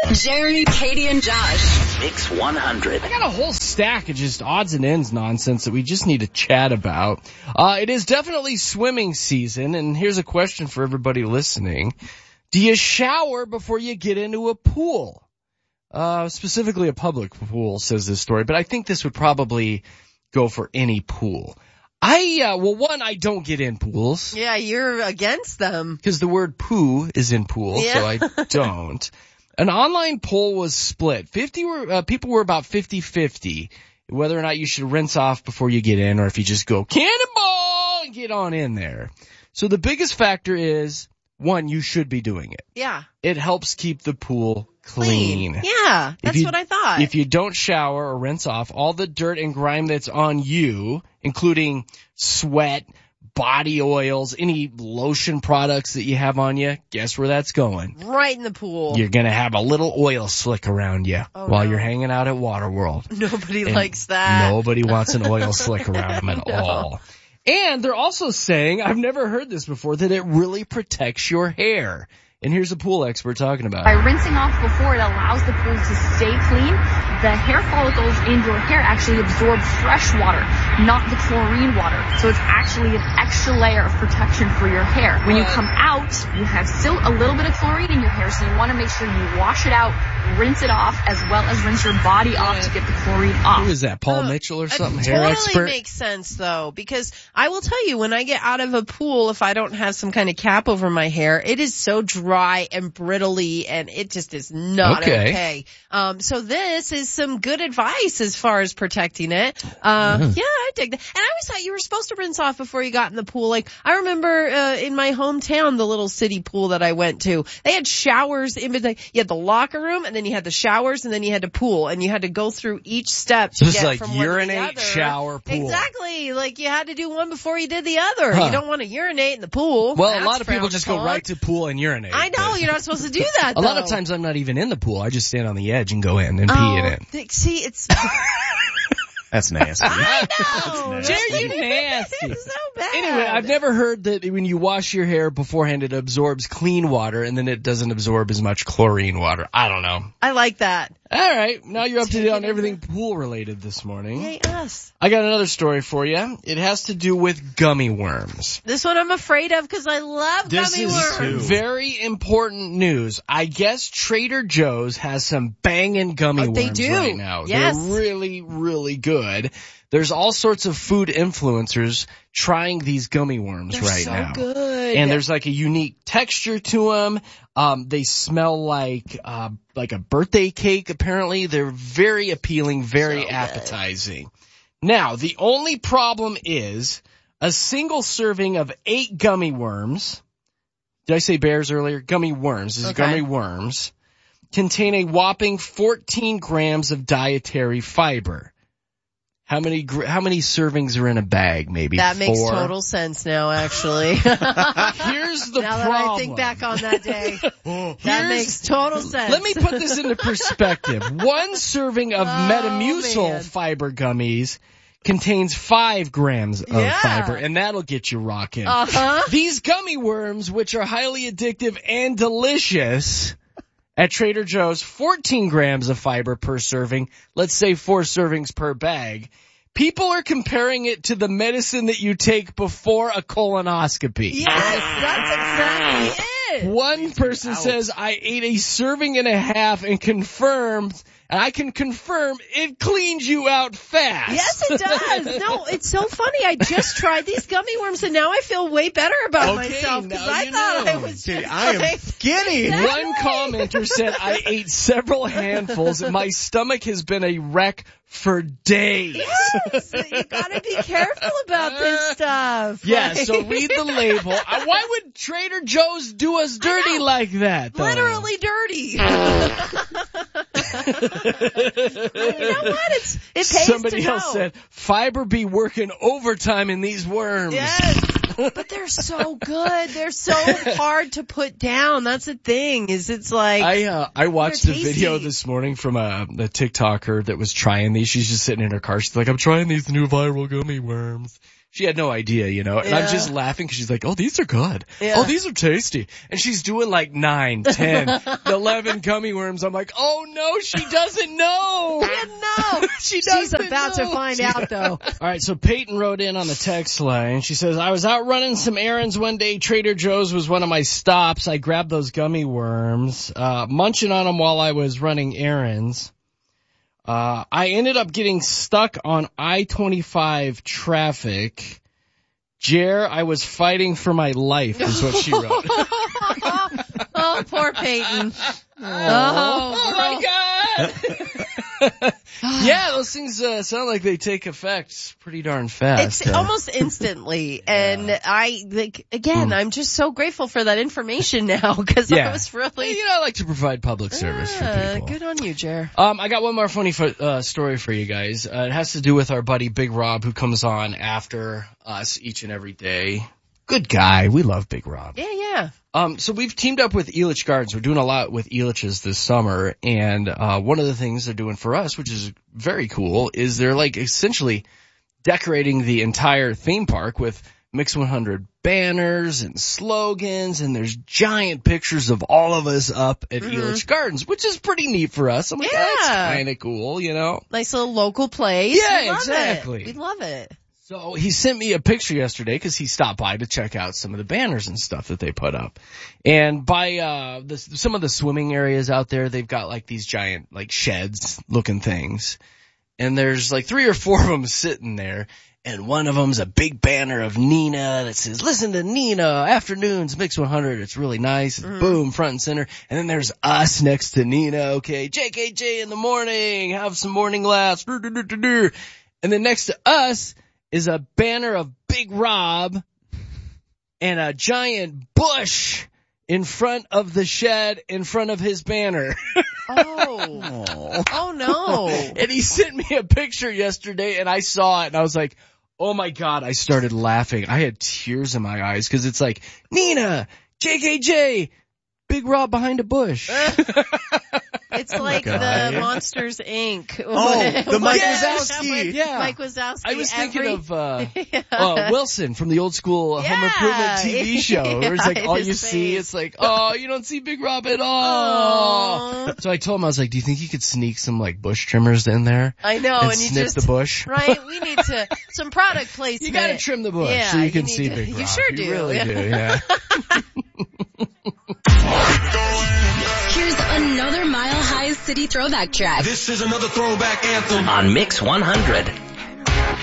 Jeremy, Katie, and Josh. Mix 100. I got a whole stack of just odds and ends nonsense that we just need to chat about. It is definitely swimming season, and here's a question for everybody listening. Do you shower before you get into a pool? Specifically a public pool, says this story, but I think this would probably go for any pool. I don't get in pools. Yeah, you're against them. Because the word poo is in pool, so I don't. An online poll was split. People were about 50-50 whether or not you should rinse off before you get in or if you just go cannonball and get on in there. So the biggest factor is, one, you should be doing it. Yeah. It helps keep the pool clean. Yeah, that's what I thought. If you don't shower or rinse off, all the dirt and grime that's on you, including sweat, body oils, any lotion products that you have on you, guess where that's going? Right in the pool. You're going to have a little oil slick around you while you're hanging out at Waterworld. Nobody likes that. Nobody wants an oil slick around them at all. And they're also saying, I've never heard this before, that it really protects your hair. And here's a pool expert talking about By it. rinsing off before, it allows the pool to stay clean. The hair follicles in your hair actually absorb fresh water, not the chlorine water. So it's actually an extra layer of protection for your hair. When you come out, you have still a little bit of chlorine in your hair, so you want to make sure you wash it out, rinse it off, as well as rinse your body off to get the chlorine off. Who is that, Paul Mitchell or something? It Hair totally expert? makes sense, though, because I will tell you, when I get out of a pool, if I don't have some kind of cap over my hair, it is so dry and brittly, and it just is not okay. So this is some good advice as far as protecting it. Yeah, I dig that. And I always thought you were supposed to rinse off before you got in the pool. Like, I remember in my hometown, the little city pool that I went to, they had showers in between. You had the locker room, and then you had the showers, and then you had the pool, and you had to go through each step to get like from one to the urinate, other. shower, pool. Exactly. Like, you had to do one before you did the other. You don't want to urinate in the pool. Well, That's a lot of people frowned just go upon. right to pool and urinate. I know, you're not supposed to do that, A lot though. of times I'm not even in the pool. I just stand on the edge and go in and pee in it. See, it's... That's nasty. I know. Jerry, you nasty. It's so bad. Anyway, I've never heard that when you wash your hair beforehand, it absorbs clean water and then it doesn't absorb as much chlorine water. I don't know. I like that. All right. Now you're up to date on everything pool related this morning. Yay, us. I got another story for you. It has to do with gummy worms. This one I'm afraid of because I love gummy worms. Very important news. I guess Trader Joe's has some banging gummy worms They do. right now. Yes. They're really, really good. There's all sorts of food influencers trying these gummy worms They're so now. good. And there's like a unique texture to them. They smell like a birthday cake, apparently. They're very appealing, very appetizing. Now, the only problem is a single serving of 8 gummy worms. Did I say bears earlier? Gummy worms. This is gummy worms. Contain a whopping 14 grams of dietary fiber. How many servings are in a bag? Maybe that 4? makes total sense now, actually. Here's the now problem. that I think back on that day, that makes total sense. Let me put this into perspective. 1 serving of Metamucil fiber gummies contains 5 grams of fiber, and that'll get you rocking. These gummy worms, which are highly addictive and delicious, at Trader Joe's, 14 grams of fiber per serving, let's say 4 servings per bag. People are comparing it to the medicine that you take before a colonoscopy. Yes, that's exactly it. One person says, I ate a serving and a half and I can confirm it cleans you out fast. Yes, it does. No, it's so funny. I just tried these gummy worms and now I feel way better about myself because I thought I was just I am skinny. One commenter said, I ate several handfuls and my stomach has been a wreck for days. Yes, you gotta be careful about this stuff. Yeah, so read the label. Why would Trader Joe's do us dirty like that, though? Literally dirty. You know what? It pays Somebody to know. else said, fiber be working overtime in these worms. Yes. But they're so good. They're so hard to put down. That's the thing, is it's like... I watched a tasty. video this morning from a TikToker that was trying these. She's just sitting in her car. She's like, I'm trying these new viral gummy worms. she had no idea, you know, and I'm just laughing because she's like, oh, these are good. Yeah. Oh, these are tasty. And she's doing like 9, 10, 11 gummy worms. I'm like, oh no, she doesn't know. No. She doesn't She's about to find out though. All right, so Peyton wrote in on the text line. She says, I was out running some errands one day. Trader Joe's was one of my stops. I grabbed those gummy worms, munching on them while I was running errands. I ended up getting stuck on I-25 traffic. Jer, I was fighting for my life is what she wrote. Oh, poor Peyton. Oh my God. Yeah, those things sound like they take effect pretty darn fast. It's almost instantly. And I'm just so grateful for that information now because I was really... You know, I like to provide public service for people. Good on you, Jer. I got one more funny story for you guys. It has to do with our buddy Big Rob who comes on after us each and every day. Good guy. We love Big Rob. Yeah. So we've teamed up with Elitch Gardens. We're doing a lot with Elitch's this summer, and one of the things they're doing for us, which is very cool, is they're like essentially decorating the entire theme park with Mix 100 banners and slogans, and there's giant pictures of all of us up at Elitch Gardens, which is pretty neat for us. I'm like, that's kind of cool, you know? Nice little local place. Yeah, exactly. We love it. So he sent me a picture yesterday because he stopped by to check out some of the banners and stuff that they put up. And by some of the swimming areas out there, they've got like these giant like sheds looking things. And there's like 3 or 4 of them sitting there. And one of them's a big banner of Nina that says, listen to Nina, afternoons, Mix 100. It's really nice. Boom, front and center. And then there's us next to Nina. Okay, JKJ in the morning. Have some morning laughs. And then next to us is a banner of Big Rob and a giant bush in front of the shed in front of his banner. Oh no. And he sent me a picture yesterday and I saw it and I was like, oh my God, I started laughing. I had tears in my eyes because it's like, Nina, JKJ, Big Rob behind a bush. It's like the Monsters, Inc. Oh, the Mike Wazowski. Yeah. Mike Wazowski. I was thinking of Wilson from the old school Home Improvement TV show. Where it's like all you see, it's like, oh, you don't see Big Rob at all. Aww. So I told him, I was like, do you think you could sneak some like bush trimmers in there? I know. And snip the bush? Right? We need some product placement. You gotta trim the bush so you can see Big Rob. You sure do. You really do, yeah. Here's another Mile High City throwback track. This is another throwback anthem on Mix 100.